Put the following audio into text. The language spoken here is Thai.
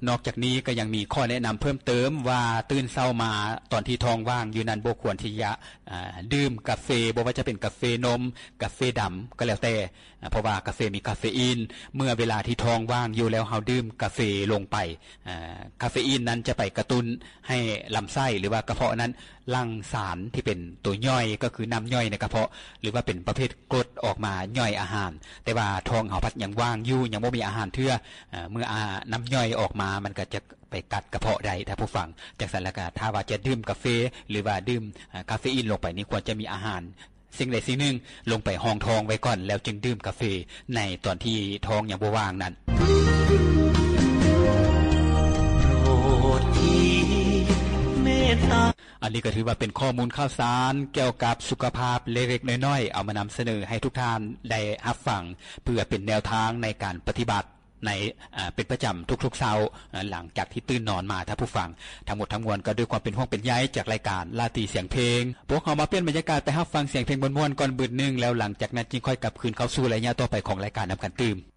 นอกจากนี้ก็ยังมีข้อแนะนำเพิ่มเติมว่าตื่นเช้ามาตอนที่ท้องว่างอยู่นั้นบ่ควรที่จะดื่มกาแฟบ่ว่าจะเป็นกาแฟนมกาแฟดำก็แล้วแต่เพราะว่ากาแฟมีคาเฟอีนเมื่อเวลาที่ท้องว่างอยู่แล้วเฮาดื่มกาแฟลงไปคาเฟอีนนั้นจะไปกระตุ้นให้ลำไส้หรือว่ากระเพาะนั้นหลั่งสารที่เป็นตัวย่อยก็คือน้ำย่อยในกระเพาะหรือว่าเป็นประเภทกรดออกมาย่อยอาหารแต่ว่าท้องเฮาพัดยังว่างอยู่ยังบ่มีอาหารเทื่อเมื่อน้ำย่อยออกมามันก็จะไปกัดกระเพาะได้ถ้าผู้ฟังจากนั้นแล้วก็ถ้าว่าจะดื่มกาแฟหรือว่าดื่มคาเฟอีนลงไปนี่ควรจะมีอาหารสิ่งใดสิ่งหนึ่งลงไปห้องท้องไว้ก่อนแล้วจึงดื่มกาแฟในตอนที่ท้องยังบ่ว่างนั้นอันนี้ก็ถือว่าเป็นข้อมูลข่าวสารเกี่ยวกับสุขภาพเล็กๆน้อยๆเอามานำเสนอให้ทุกท่านได้รับฟังเพื่อเป็นแนวทางในการปฏิบัติในเป็นประจำทุกๆเช้าหลังจากที่ตื่นนอนมาถ้าผู้ฟังทั้งหมดทั้งมวลก็ด้วยความเป็นห่วงเป็นใยจากรายการลาตีเสียงเพลงพวกเขามาเปลี่ยนบรรยากาศไปรับฟังเสียงเพลงม่วนๆก่อนมื้อนึงแล้วหลังจากนั้นจึงค่อยกลับคืนเข้าสู่ระยะต่อไปของรายการนำกันตื่ม